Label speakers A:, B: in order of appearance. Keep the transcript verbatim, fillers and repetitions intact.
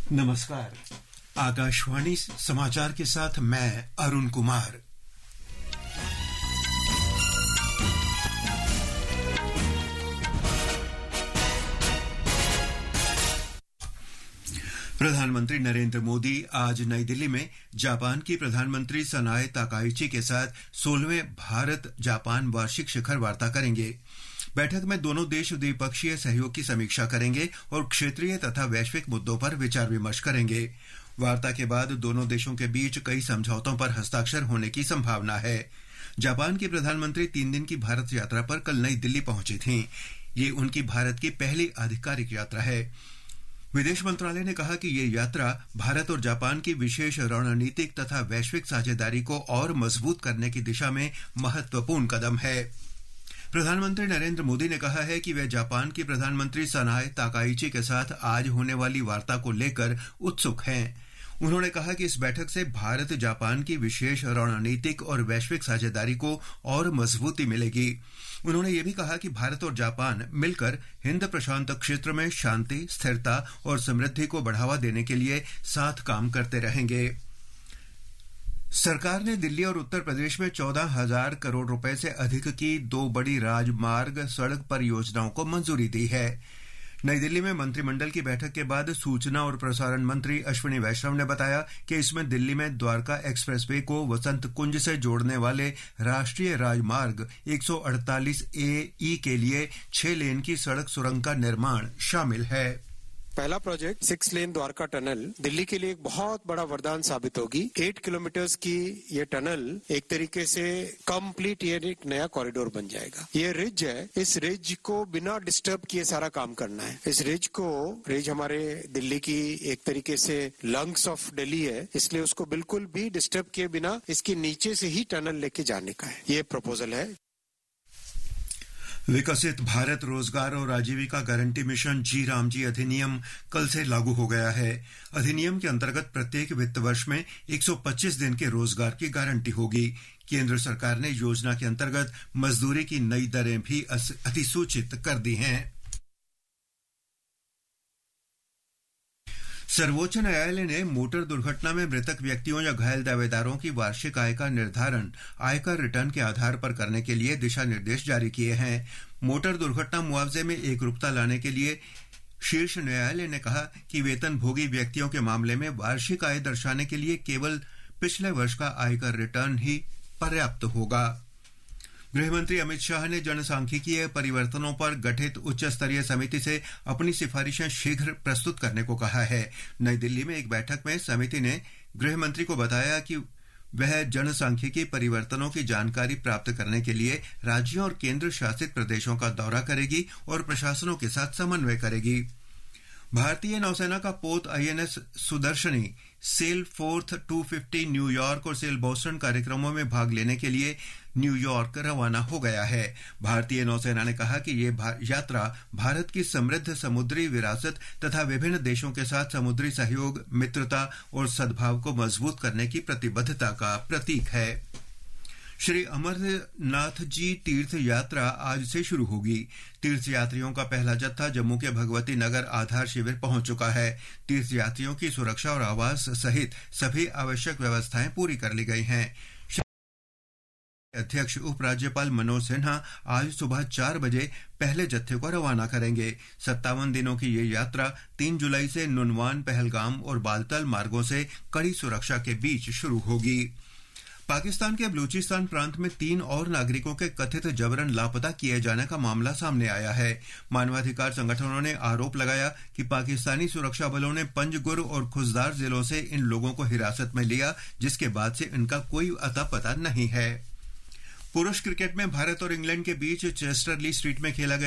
A: नमस्कार। आकाशवाणी समाचार के साथ मैं अरुण कुमार। प्रधानमंत्री नरेंद्र मोदी आज नई दिल्ली में जापान की प्रधानमंत्री सनाए ताकाइची के साथ सोलहवें भारत जापान वार्षिक शिखर वार्ता करेंगे। बैठक में दोनों देश द्विपक्षीय सहयोग की समीक्षा करेंगे और क्षेत्रीय तथा वैश्विक मुद्दों पर विचार विमर्श करेंगे। वार्ता के बाद दोनों देशों के बीच कई समझौतों पर हस्ताक्षर होने की संभावना है। जापान की प्रधानमंत्री तीन दिन की भारत यात्रा पर कल नई दिल्ली पहुंची थीं। ये उनकी भारत की पहली आधिकारिक यात्रा है। विदेश मंत्रालय ने कहा कि ये यात्रा भारत और जापान की विशेष रणनीतिक तथा वैश्विक साझेदारी को और मजबूत करने की दिशा में महत्वपूर्ण कदम है। प्रधानमंत्री नरेंद्र मोदी ने कहा है कि वे जापान की प्रधानमंत्री सनाए ताकाइची के साथ आज होने वाली वार्ता को लेकर उत्सुक हैं। उन्होंने कहा कि इस बैठक से भारत जापान की विशेष रणनीतिक और वैश्विक साझेदारी को और मजबूती मिलेगी। उन्होंने ये भी कहा कि भारत और जापान मिलकर हिंद प्रशांत क्षेत्र में शांति, स्थिरता और समृद्धि को बढ़ावा देने के लिए साथ काम करते रहेंगे। सरकार ने दिल्ली और उत्तर प्रदेश में चौदह हजार करोड़ रुपए से अधिक की दो बड़ी राजमार्ग सड़क परियोजनाओं को मंजूरी दी है। नई दिल्ली में मंत्रिमंडल की बैठक के बाद सूचना और प्रसारण मंत्री अश्विनी वैष्णव ने बताया कि इसमें दिल्ली में द्वारका एक्सप्रेसवे को वसंत कुंज से जोड़ने वाले राष्ट्रीय राजमार्ग एक सौ अड़तालीस ए ई के लिए छह लेन की सड़क सुरंग का निर्माण शामिल है।
B: पहला project six lane Dwarka tunnel Delhi के लिए एक बहुत बड़ा वरदान साबित होगी। एट किलोमीटर्स की ये टनल एक तरीके से कंप्लीट ये एक नया कॉरिडोर बन जाएगा। ये रिज है, इस रिज को बिना डिस्टर्ब किए सारा काम करना है। इस रिज को रिज हमारे दिल्ली की एक तरीके से लंग्स ऑफ दिल्ली है, इसलिए उसको बिल्कुल भी डिस्टर्ब किए बिना इसके नीचे से ही टनल लेके जाने का है। ये प्रपोजल है।
A: विकसित भारत रोजगार और आजीविका गारंटी मिशन जी राम जी अधिनियम कल से लागू हो गया है। अधिनियम के अंतर्गत प्रत्येक वित्त वर्ष में एक सौ पच्चीस दिन के रोजगार की गारंटी होगी। केंद्र सरकार ने योजना के अंतर्गत मजदूरी की नई दरें भी अधिसूचित कर दी हैं। सर्वोच्च न्यायालय ने मोटर दुर्घटना में मृतक व्यक्तियों या घायल दावेदारों की वार्षिक आय का निर्धारण आयकर रिटर्न के आधार पर करने के लिए दिशा निर्देश जारी किए हैं। मोटर दुर्घटना मुआवजे में एकरूपता लाने के लिए शीर्ष न्यायालय ने कहा कि वेतनभोगी व्यक्तियों के मामले में वार्षिक आय दर्शाने के लिए केवल पिछले वर्ष का आयकर रिटर्न ही पर्याप्त होगा। गृहमंत्री अमित शाह ने जनसांख्यिकीय परिवर्तनों पर गठित उच्च स्तरीय समिति से अपनी सिफारिशें शीघ्र प्रस्तुत करने को कहा है। नई दिल्ली में एक बैठक में समिति ने गृहमंत्री को बताया कि वह जनसांख्यिकीय परिवर्तनों की जानकारी प्राप्त करने के लिए राज्यों और केंद्र शासित प्रदेशों का दौरा करेगी और प्रशासनों के साथ समन्वय करेगी। भारतीय नौसेना का पोत आईएनएस सुदर्शनी सेल फोर्थ दो सौ पचास न्यूयॉर्क और सेल बोस्टन कार्यक्रमों में भाग लेने के लिए न्यूयॉर्क रवाना हो गया है। भारतीय नौसेना ने कहा कि ये भा, यात्रा भारत की समृद्ध समुद्री विरासत तथा विभिन्न देशों के साथ समुद्री सहयोग, मित्रता और सद्भाव को मजबूत करने की प्रतिबद्धता का प्रतीक है। श्री अमरनाथ जी तीर्थ यात्रा आज से शुरू होगी। तीर्थ यात्रियों का पहला जत्था जम्मू के भगवती नगर आधार शिविर पहुंच चुका है। तीर्थ यात्रियों की सुरक्षा और आवास सहित सभी आवश्यक व्यवस्थाएं पूरी कर ली गई हैं। अध्यक्ष उपराज्यपाल मनोज सिन्हा आज सुबह चार बजे पहले जत्थे को रवाना करेंगे। सत्तावन दिनों की ये यात्रा तीन जुलाई से नुनवान, पहलगाम और बालतल मार्गों से कड़ी सुरक्षा के बीच शुरू होगी। पाकिस्तान के बलूचिस्तान प्रांत में तीन और नागरिकों के कथित जबरन लापता किए जाने का मामला सामने आया है। मानवाधिकार संगठनों ने आरोप लगाया कि पाकिस्तानी सुरक्षा बलों ने पंजगुर और खुजदार जिलों से इन लोगों को हिरासत में लिया, जिसके बाद से इनका कोई अता पता नहीं है। पुरुष क्रिकेट में भारत और इंग्लैंड के बीच चेस्टर ली स्ट्रीट में खेला गया